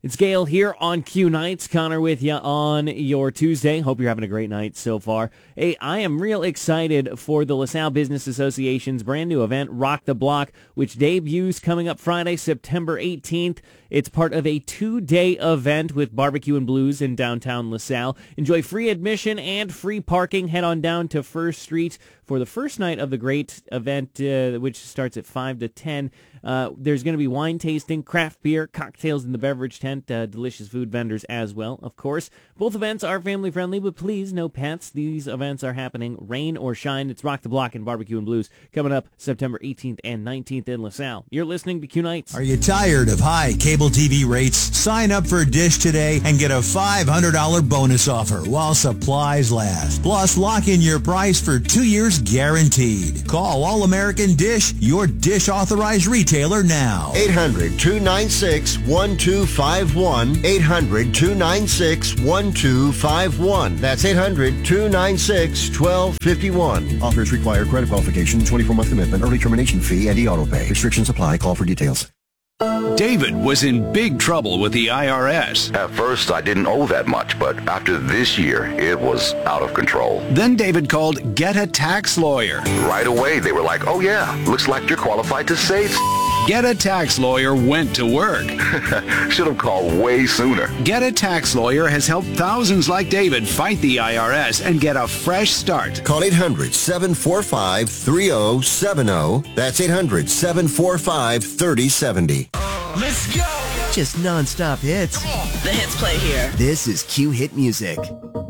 It's Gail here on Q Nights. Connor with you on your Tuesday. Hope you're having a great night so far. Hey, I am real excited for the LaSalle Business Association's brand new event, Rock the Block, which debuts coming up Friday, September 18th. It's part of a 2-day event with barbecue and blues in downtown LaSalle. Enjoy free admission and free parking. Head on down to First Street for the first night of the great event, which starts at 5 to 10. There's going to be wine tasting, craft beer, cocktails in the beverage tent, delicious food vendors as well, of course. Both events are family-friendly, but please, no pets. These events are happening rain or shine. It's Rock the Block and Barbecue and Blues coming up September 18th and 19th in LaSalle. You're listening to Q Nights. Are you tired of high cable TV rates? Sign up for Dish today and get a $500 bonus offer while supplies last. Plus, lock in your price for 2 years guaranteed. Call All-American Dish, your Dish authorized retailer now. 800-296-1251. 800-296-1251. That's 800-296-1251. Offers require credit qualification, 24-month commitment, early termination fee, and e-auto pay. Restrictions apply. Call for details. David was in big trouble with the IRS. At first, I didn't owe that much, but after this year, it was out of control. Then David called Get a Tax Lawyer. Right away, they were like, oh yeah, looks like you're qualified to save. Get a Tax Lawyer went to work. Should have called way sooner. Get a Tax Lawyer has helped thousands like David fight the IRS and get a fresh start. Call 800-745-3070. That's 800-745-3070. Let's go! Just non-stop hits. The hits play here. This is Q Hit Music.